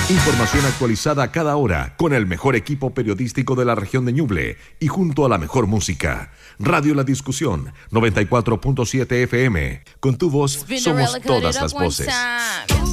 Información actualizada a cada hora, con el mejor equipo periodístico de la región de Ñuble y junto a la mejor música. Radio La Discusión, 94.7 FM. Con tu voz somos todas las voces.